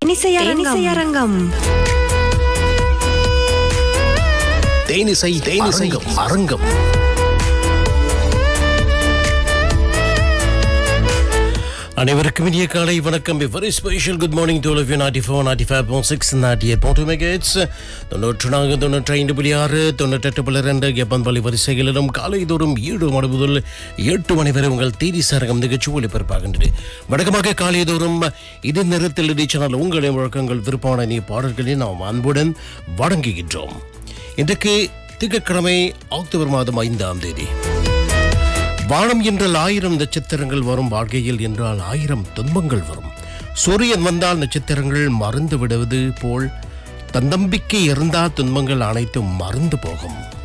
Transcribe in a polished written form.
தேனிசையரங்கம். அரங்கம். அனைவருக்கும் இனிய காலை வணக்கம். Very special good morning to all of you. 94, 95.6, 98.2 megahertz, 94, 95.6, 98.2 FM வழி வரிசைகளிலும் காலை தோறும் 7 மணி முதல் 8 மணி வரை உங்கள் தேனிசையரங்கம் நிகழ்ச்சி ஒளிபரப்பாகின்றது. வழக்கமாக காலை தோறும் இது நேரத்தில் சேனல் உங்களின் வழக்கங்கள் விருப்பமான நீ பாடல்களை நாம் அன்புடன் வழங்குகின்றோம். இன்றைக்கு திங்கட்கிழமை அக்டோபர் மாதம் 5ஆம் தேதி. வானம் என்றால் 1000 நட்சத்திரங்கள் வரும், வாழ்க்கையில் என்றால் 1000 துன்பங்கள் வரும். சூரியன் வந்தால் நட்சத்திரங்கள் மறந்து விடுவது போல் தன்னம்பிக்கை இருந்தால் துன்பங்கள் அனைத்தும் மறந்து போகும்.